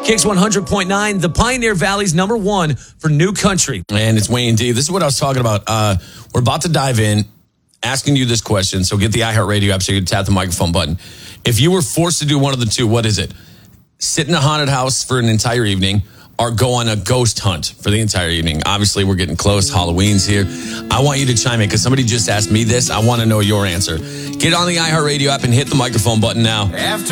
Kicks 100.9, the Pioneer Valley's #1 for new country. And it's Wayne D. This is what I was talking about. We're about to dive in, asking you this question. So get the iHeartRadio app so you can tap the microphone button. If you were forced to do one of the two, what is it? Sit in a haunted house for an entire evening or go on a ghost hunt for the entire evening? Obviously, we're getting close. Halloween's here. I want you to chime in because somebody just asked me this. I want to know your answer. Get on the iHeartRadio app and hit the microphone button now.